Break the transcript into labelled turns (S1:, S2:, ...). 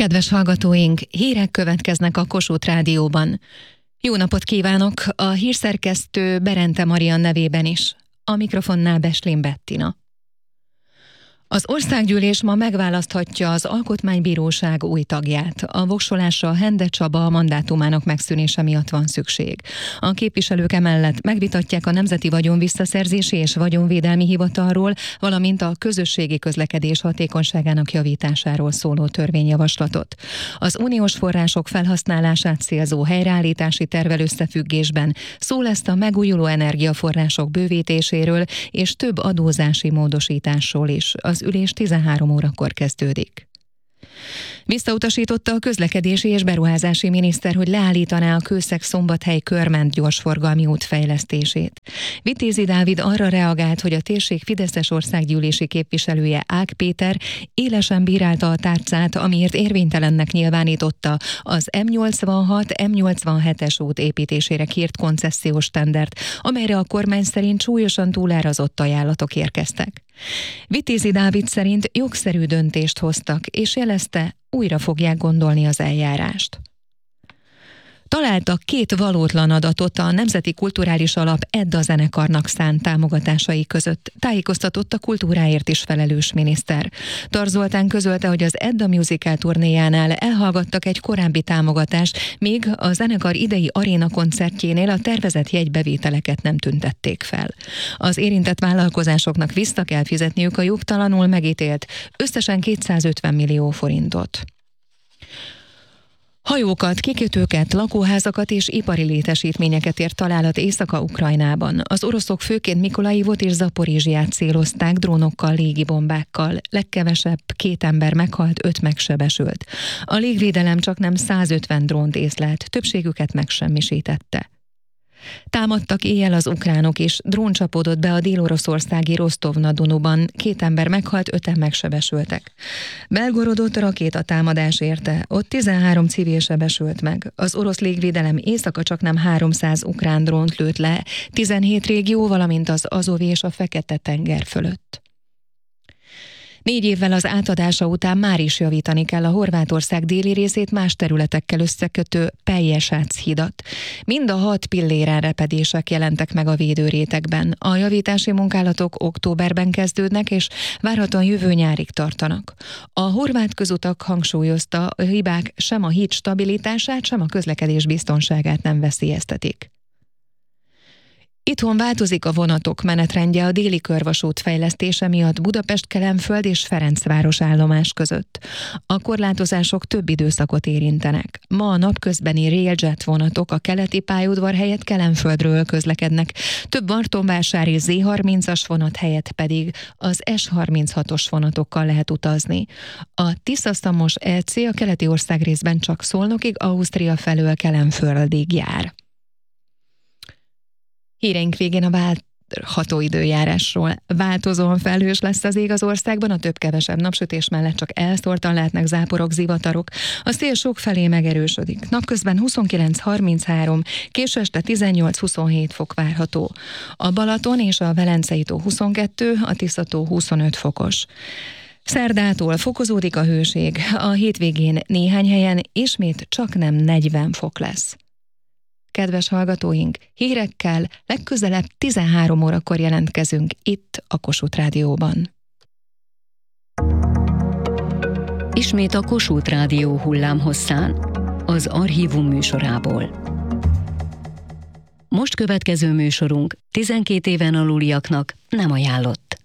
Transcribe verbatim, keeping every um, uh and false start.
S1: Kedves hallgatóink, hírek következnek a Kossuth Rádióban. Jó napot kívánok, a hírszerkesztő Berente Marian nevében is. A mikrofonnál Beslin Bettina. Az országgyűlés ma megválaszthatja az Alkotmánybíróság új tagját. A voksolásra Hende Csaba mandátumának megszűnése miatt van szükség. A képviselők emellett megvitatják a Nemzeti Vagyon Visszaszerzési és Vagyonvédelmi Hivatalról, valamint a közösségi közlekedés hatékonyságának javításáról szóló törvényjavaslatot. Az uniós források felhasználását célzó helyreállítási tervvel összefüggésben szó lesz a megújuló energiaforrások bővítéséről és több adózási módosításról is. Az ülés tizenhárom órakor kezdődik. Visszautasította a közlekedési és beruházási miniszter, hogy leállítaná a Kőszeg-Szombathely Körment gyorsforgalmi út fejlesztését. Vitézi Dávid arra reagált, hogy a térség fideszes országgyűlési képviselője Ág Péter élesen bírálta a tárcát, amiért érvénytelennek nyilvánította az M nyolcvanhat M nyolcvanhetes út építésére kírt koncesziós tendert, amelyre a kormány szerint súlyosan túlárazott ajánlatok érkeztek. Vitézi Dávid szerint jogszerű döntést hoztak, és jelezte, újra fogják gondolni az eljárást. Találtak két valótlan adatot a Nemzeti Kulturális Alap Edda zenekarnak szánt támogatásai között, tájékoztatott a kultúráért is felelős miniszter. Tar Zoltán közölte, hogy az Edda Musical turnéjánál elhallgattak egy korábbi támogatást, míg a zenekar idei aréna koncertjénél a tervezett jegybevételeket nem tüntették fel. Az érintett vállalkozásoknak vissza kell fizetniük a jogtalanul megítélt összesen kétszázötven millió forintot. Hajókat, kikötőket, lakóházakat és ipari létesítményeket ért találat Észak-Ukrajnában. Az oroszok főként Mikolajivot és Zaporizsját célozták drónokkal, légibombákkal. Legkevesebb két ember meghalt, öt megsebesült. A légvédelem csaknem százötven drónt észlelt, többségüket megsemmisítette. Támadtak éjjel az ukránok is, drón csapódott be a dél-oroszországi Rostov-na-Donuban, két ember meghalt, öten megsebesültek. Belgorodot rakétatámadás érte, ott tizenhárom civil sebesült meg. Az orosz légvédelem éjszaka csaknem háromszáz ukrán drónt lőtt le, tizenhét régió, valamint az Azovi és a Fekete-tenger fölött. Négy évvel az átadása után már is javítani kell a Horvátország déli részét más területekkel összekötő Pelješac hidat. Mind a hat pilléren repedések jelentek meg a védőrétegben. A javítási munkálatok októberben kezdődnek, és várhatóan jövő nyárig tartanak. A horvát közutak hangsúlyozta, a hibák sem a híd stabilitását, sem a közlekedés biztonságát nem veszélyeztetik. Itthon változik a vonatok menetrendje a déli körvasút fejlesztése miatt Budapest-Kelenföld és Ferencváros állomás között. A korlátozások több időszakot érintenek. Ma a napközbeni Railjet vonatok a keleti pályaudvar helyett Kelenföldről közlekednek, több martonvásári zé harmincas vonat helyett pedig az es harminchatos vonatokkal lehet utazni. A Tisza-Szamos é cé a keleti országrészben csak Szolnokig, Ausztria felől Kelenföldig jár. Híreink végén a várható időjárásról. Változóan felhős lesz az ég az országban, a több-kevesebb napsütés mellett csak elszórtan lehetnek záporok, zivatarok. A szél sokfelé megerősödik. Napközben huszonkilenc harminchárom, késő este tizennyolc-huszonhét fok várható. A Balaton és a Velencei-tó huszonkettő, a Tisza-tó huszonöt fokos. Szerdától fokozódik a hőség, a hétvégén néhány helyen ismét csaknem negyven fok lesz. Kedves hallgatóink, hírekkel legközelebb tizenhárom órakor jelentkezünk itt a Kossuth Rádióban.
S2: Ismét a Kossuth Rádió hullámhosszán, az Archívum műsorából. Most következő műsorunk tizenkét éven aluliaknak nem ajánlott.